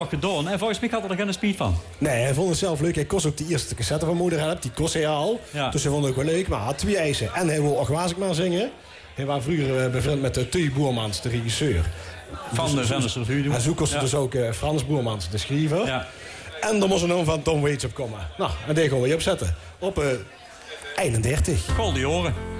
gedaan. En volgens mij had er geen speed van. Nee, hij vond het zelf leuk. Hij kost ook de eerste cassette van moeder helpt. Die kost hij al. Ja. Dus hij vond het ook wel leuk. Maar hij had 2 eisen. En hij wil ook was ik maar zingen. Hij was vroeger bevriend met Teuy Boermans, de regisseur. Van de Zenders Revue. En zo kostte dus ook Frans Boermans, de schrijver. Ja. En er moest een naam van Tom Waits op komen. Nou, en die gaan we opzetten. Op 31. Gold die oren.